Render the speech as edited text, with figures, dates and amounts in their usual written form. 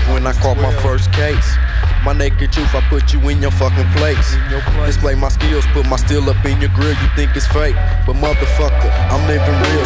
when I caught my first case. My naked truth, I put you in your fucking place. Display my skills, put my steel up in your grill, you think it's fake. But motherfucker, I'm living real.